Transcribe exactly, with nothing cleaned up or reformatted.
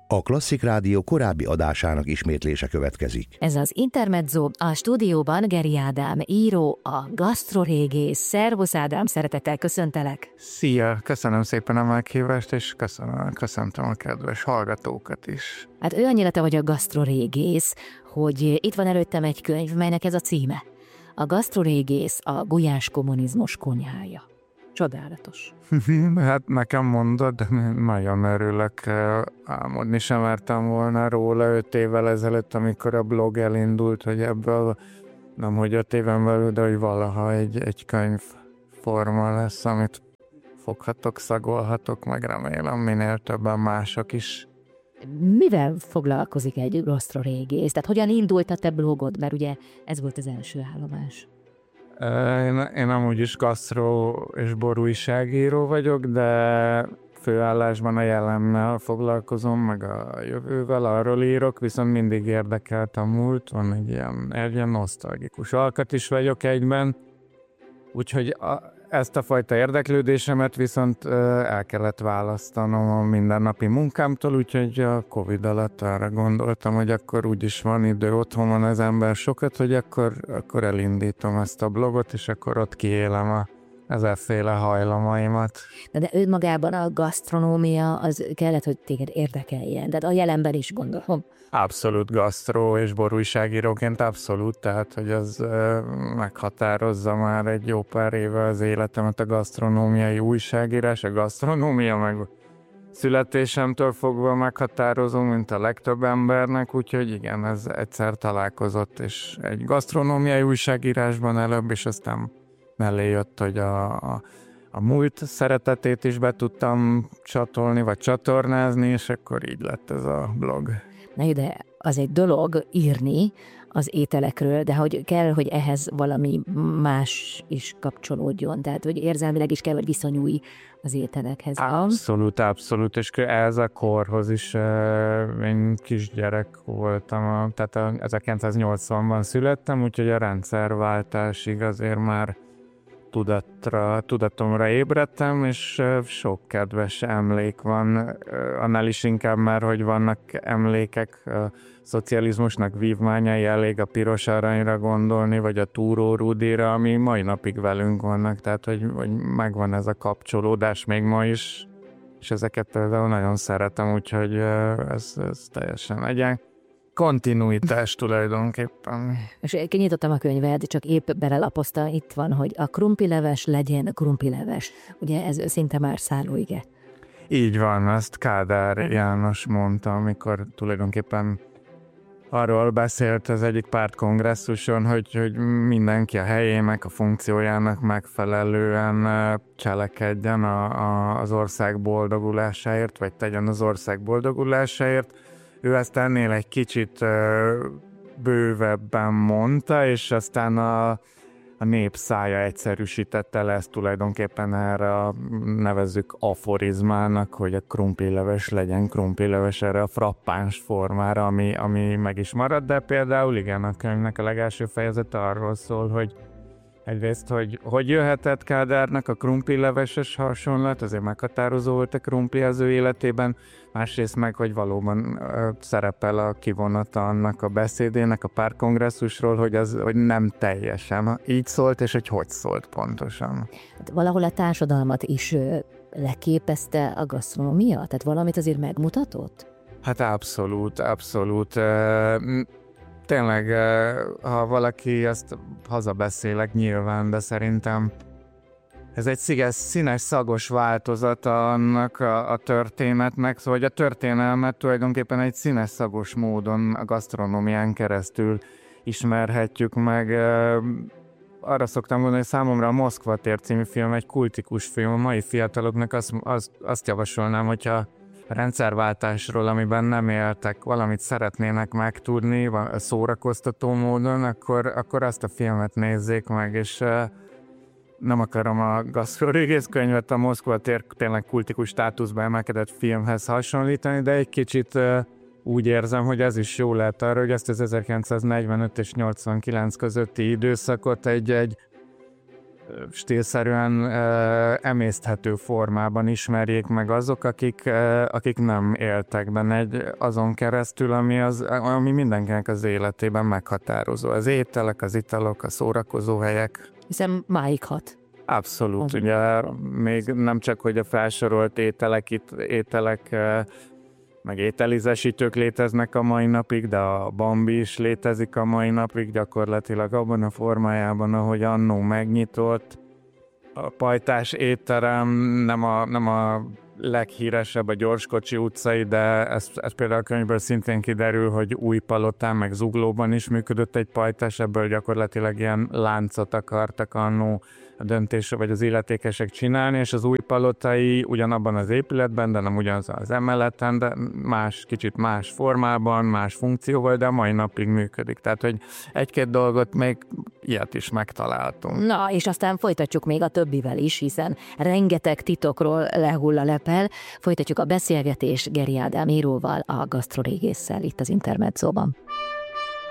A Klasszik Rádió korábbi adásának ismétlése következik. Ez az Intermezzo, a stúdióban Geri Ádám, író, a gasztrorégész. Szervusz Ádám, szeretettel köszöntelek. Szia, köszönöm szépen a meghívást, és köszönöm, köszöntöm a kedves hallgatókat is. Hát ő annyira te vagy a gasztrorégész, hogy itt van előttem egy könyv, melynek ez a címe. A gasztrorégész, a gulyás kommunizmus konyhája. Csodálatos. Hát nekem mondod, de nagyon örülök, álmodni sem mertem volna róla öt évvel ezelőtt, amikor a blog elindult, hogy ebből nem hogy öt éven belül, de hogy valaha egy, egy könyvforma lesz, amit foghatok, szagolhatok, meg remélem minél többen mások is. Mivel foglalkozik egy gasztrorégész? Tehát hogyan indult a te blogod? Mert ugye ez volt az első állomás. Én, én amúgy is gasztró és bor újságíró vagyok, de főállásban a jelennel foglalkozom, meg a jövővel, arról írok, viszont mindig érdekelt a múlt, van egy ilyen, egy ilyen nosztalgikus alkat is vagyok egyben, úgyhogy a, ezt a fajta érdeklődésemet viszont el kellett választanom a mindennapi munkámtól, úgyhogy a Covid alatt arra gondoltam, hogy akkor úgyis van idő, otthon van az ember sokat, hogy akkor, akkor elindítom ezt a blogot, és akkor ott kiélem a ezerféle hajlamaimat. De önmagában a gasztronómia az kellett, hogy téged érdekeljen, de a jelenben is gondolom. Abszolút gasztró és borújságíróként abszolút, tehát hogy az uh, meghatározza már egy jó pár éve az életemet a gasztronómiai újságírás, a gasztronómia meg születésemtől fogva meghatározó, mint a legtöbb embernek, úgyhogy igen, ez egyszer találkozott, és egy gasztronómiai újságírásban előbb, és aztán mellé jött, hogy a, a, a múlt szeretetét is be tudtam csatolni, vagy csatornázni, és akkor így lett ez a blog. Na de az egy dolog írni az ételekről, de hogy kell, hogy ehhez valami más is kapcsolódjon, tehát hogy érzelmileg is kell, hogy viszonyulj az ételekhez. Abszolút, abszolút, és ez a korhoz is, én kisgyerek voltam, tehát ezerkilencszáznyolcvanban születtem, úgyhogy a rendszerváltásig azért már tudatra, tudatomra ébredtem, és sok kedves emlék van, annál is inkább már, hogy vannak emlékek a szocializmusnak vívmányai, elég a piros aranyra gondolni, vagy a Túró Rudira, ami mai napig velünk vannak, tehát hogy, hogy megvan ez a kapcsolódás még ma is, és ezeket például nagyon szeretem, úgyhogy ez, ez teljesen legyen. Kontinuitás tulajdonképpen. És kinyitottam a könyvet, csak épp belelapozta, itt van, hogy a krumplileves legyen krumplileves. Ugye ez szinte már szállóige. Így van, ezt Kádár János mondta, amikor tulajdonképpen arról beszélt az egyik pártkongresszuson, hogy, hogy mindenki a helyének, a funkciójának megfelelően cselekedjen a, a, az ország boldogulásáért, vagy tegyen az ország boldogulásáért. Ő ezt ennél egy kicsit bővebben mondta, és aztán a, a nép szája egyszerűsítette le ezt tulajdonképpen erre a, nevezzük aforizmának, hogy a krumplileves legyen krumplileves erre a frappáns formára, ami, ami meg is marad, de például igen, a könyvnek a legelső fejezete arról szól, hogy egyrészt, hogy hogy jöhetett Kádárnak a krumplileveses hasonlat, azért meghatározó volt a krumpli az ő életében, másrészt meg, hogy valóban ö, szerepel a kivonata annak a beszédének a pártkongresszusról, hogy az hogy nem teljesen így szólt, és hogy hogy szólt pontosan. Hát valahol a társadalmat is ö, leképezte a gasztronómia? Tehát valamit azért megmutatott? Hát abszolút, abszolút. Ö, Tényleg, ha valaki, ezt hazabeszélek nyilván, de szerintem ez egy színes, színes, szagos változata annak a, a történetnek, szóval a történelmet tulajdonképpen egy színes, szagos módon a gasztronómián keresztül ismerhetjük meg. Arra szoktam mondani, hogy számomra a Moszkva tér című film egy kultikus film, a mai fiataloknak azt, azt, azt javasolnám, hogyha a rendszerváltásról, amiben nem éltek, valamit szeretnének megtudni szórakoztató módon, akkor, akkor azt a filmet nézzék meg, és uh, nem akarom a gasztrorégész könyvet a Moszkva tér tényleg kultikus státuszba emelkedett filmhez hasonlítani, de egy kicsit uh, úgy érzem, hogy ez is jó lehet arra, hogy ezt az ezerkilencszáznegyvenöt és nyolcvankilenc közötti időszakot egy, egy stílszerűen emészthető formában ismerjék meg azok, akik, akik nem éltek benne egy, azon keresztül, ami, az, ami mindenkinek az életében meghatározó. Az ételek, az italok, a szórakozóhelyek. Hiszen máig hat. Abszolút, Az ugye még nem csak, hogy a felsorolt ételek, itt, ételek meg ételízesítők léteznek a mai napig, de a Bambi is létezik a mai napig, gyakorlatilag abban a formájában, ahogy annó megnyitott. A pajtás étterem nem a, nem a leghíresebb a Gyorskocsi utcai, de ez, ez például a könyvből szintén kiderül, hogy Újpalotán meg Zuglóban is működött egy pajtás, ebből gyakorlatilag ilyen láncot akartak annó a döntése vagy az illetékesek csinálni, és az Újpalotai ugyanabban az épületben, de nem ugyanaz az emeleten, de más, kicsit más formában, más funkcióval, de a mai napig működik. Tehát, hogy egy-két dolgot még ilyet is megtaláltunk. Na, és aztán folytatjuk még a többivel is, hiszen rengeteg titokról lehull a lepel. Folytatjuk a beszélgetés Geri Ádám íróval, a gasztrorégésszel itt az Intermedzóban.